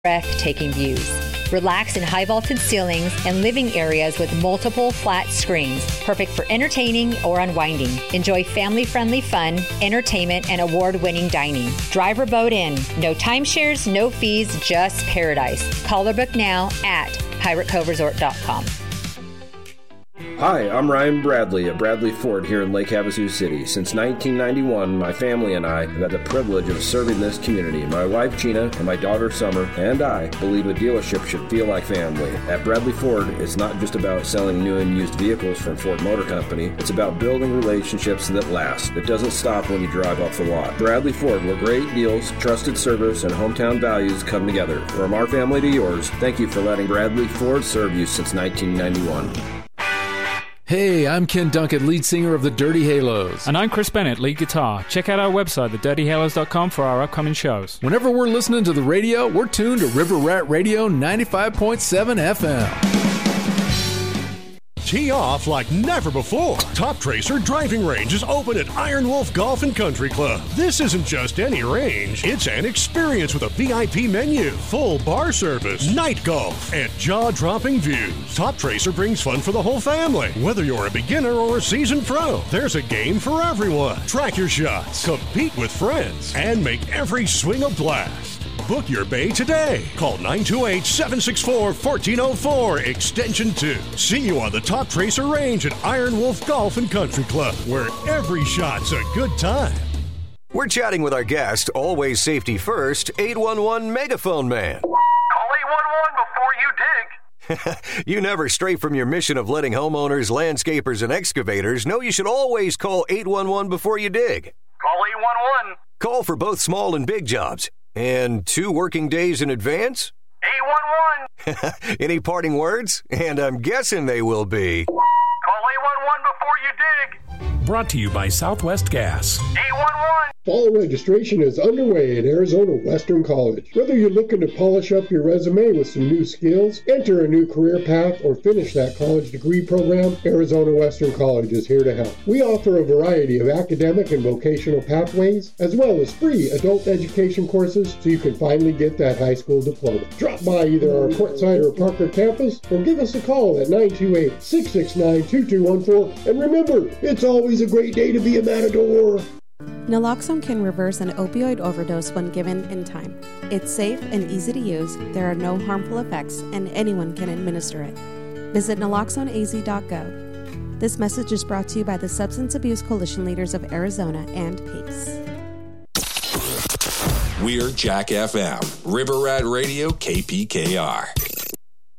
breathtaking views. Relax in high vaulted ceilings and living areas with multiple flat screens, perfect for entertaining or unwinding. Enjoy family-friendly fun, entertainment, and award-winning dining. Drive or boat in. No timeshares, no fees, just paradise. Call or book now at piratecoveresort.com. Hi, I'm Ryan Bradley at Bradley Ford here in Lake Havasu City. Since 1991, my family and I have had the privilege of serving this community. My wife Gina and my daughter Summer and I believe a dealership should feel like family. At Bradley Ford, it's not just about selling new and used vehicles from Ford Motor Company. It's about building relationships that last. It doesn't stop when you drive off the lot. Bradley Ford, where great deals, trusted service, and hometown values come together. From our family to yours, thank you for letting Bradley Ford serve you since 1991. Hey, I'm Ken Dunkett, lead singer of the Dirty Halos. And I'm Chris Bennett, lead guitar. Check out our website, thedirtyhalos.com, for our upcoming shows. Whenever we're listening to the radio, we're tuned to River Rat Radio 95.7 FM. Tee off like never before. Top Tracer Driving Range is open at Iron Wolf Golf and Country Club. This isn't just any range. It's an experience with a VIP menu, full bar service, night golf, and jaw-dropping views. Top Tracer brings fun for the whole family. Whether you're a beginner or a seasoned pro, there's a game for everyone. Track your shots, compete with friends, and make every swing a blast. Book your bay today. Call 928-764-1404, extension 2. See you on the Top Tracer Range at Iron Wolf Golf and Country Club, where every shot's a good time. We're chatting with our guest, always safety first, 811 Megaphone Man. Call 811 before you dig. You never stray from your mission of letting homeowners, landscapers, and excavators know you should always call 811 before you dig. Call 811. Call for both small and big jobs. And 2 working days in advance? 811. Any parting words? And I'm guessing they will be... Call 811 before you dig. Brought to you by Southwest Gas. 811. Fall registration is underway at Arizona Western College. Whether you're looking to polish up your resume with some new skills, enter a new career path, or finish that college degree program, Arizona Western College is here to help. We offer a variety of academic and vocational pathways, as well as free adult education courses, so you can finally get that high school diploma. Drop by either our Portside or Parker campus, or give us a call at 928-669-2214. And remember, it's always a great day to be a Matador. Naloxone can reverse an opioid overdose when given in time. It's safe and easy to use, there are no harmful effects, and anyone can administer it. Visit naloxoneaz.gov. This message is brought to you by the Substance Abuse Coalition Leaders of Arizona and PACE. We're Jack FM, River Rat Radio, KPKR.